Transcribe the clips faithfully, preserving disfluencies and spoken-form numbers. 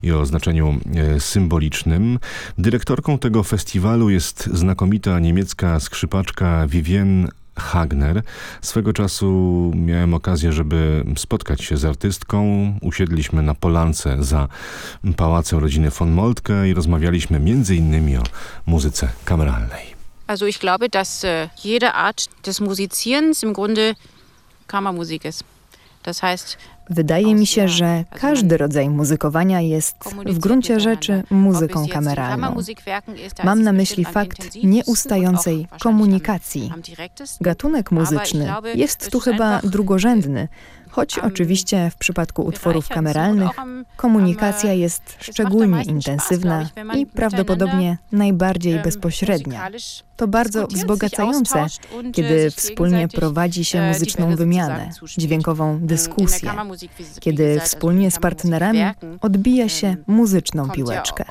i o znaczeniu e, symbolicznym. Dyrektorką tego festiwalu jest znakomita niemiecka skrzypaczka Vivienne Hagner. Swego czasu miałem okazję, żeby spotkać się z artystką. Usiedliśmy na polance za pałacem rodziny von Moltke i rozmawialiśmy między innymi o muzyce kameralnej. Also ich glaube, dass jede Art des Musizierens im Grunde Kammermusik ist. Das heißt, wydaje mi się, że każdy rodzaj muzykowania jest w gruncie rzeczy muzyką kameralną. Mam na myśli fakt nieustającej komunikacji. Gatunek muzyczny jest tu chyba drugorzędny, choć oczywiście w przypadku utworów kameralnych komunikacja jest szczególnie intensywna i prawdopodobnie najbardziej bezpośrednia. To bardzo wzbogacające, kiedy wspólnie prowadzi się muzyczną wymianę, dźwiękową dyskusję, kiedy wspólnie z partnerami odbija się muzyczną piłeczkę.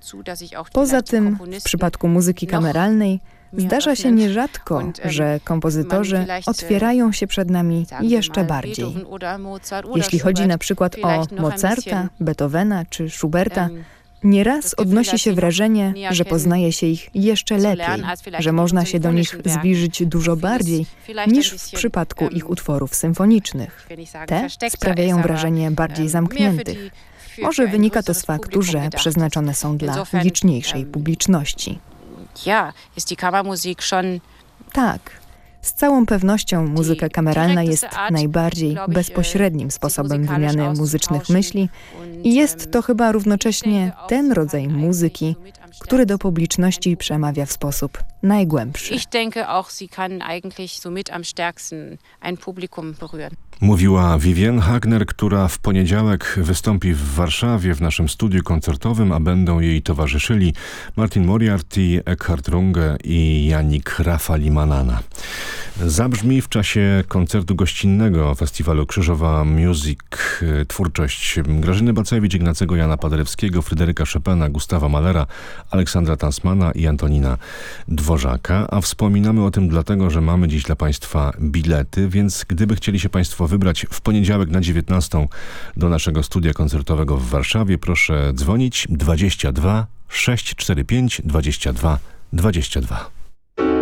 Poza tym, w przypadku muzyki kameralnej zdarza się nierzadko, że kompozytorzy otwierają się przed nami jeszcze bardziej. Jeśli chodzi na przykład o Mozarta, Beethovena czy Schuberta, nieraz odnosi się wrażenie, że poznaje się ich jeszcze lepiej, że można się do nich zbliżyć dużo bardziej niż w przypadku ich utworów symfonicznych. Te sprawiają wrażenie bardziej zamkniętych. Może wynika to z faktu, że przeznaczone są dla liczniejszej publiczności. Ja, ist die Kammermusik schon... Tak. Z całą pewnością muzyka kameralna jest najbardziej bezpośrednim sposobem wymiany muzycznych myśli i jest to chyba równocześnie ten rodzaj muzyki, który do publiczności przemawia w sposób najgłębszy. Ich denke auch, sie kann eigentlich somit am stärksten ein Publikum berühren. Mówiła Vivienne Hagner, która w poniedziałek wystąpi w Warszawie w naszym studiu koncertowym, a będą jej towarzyszyli Martin Moriarty, Eckhard Runge i Yannick Rafali-Manana. Zabrzmi w czasie koncertu gościnnego festiwalu Krzyżowa Music twórczość Grażyny Bacewicz, Ignacego Jana Paderewskiego, Fryderyka Chopina, Gustawa Mahlera, Aleksandra Tansmana i Antonina Dworzaka. A wspominamy o tym dlatego, że mamy dziś dla Państwa bilety, więc gdyby chcieli się Państwo wybrać w poniedziałek na dziewiętnastą do naszego studia koncertowego w Warszawie, proszę dzwonić dwadzieścia dwa sześćset czterdzieści pięć dwadzieścia dwa dwadzieścia dwa.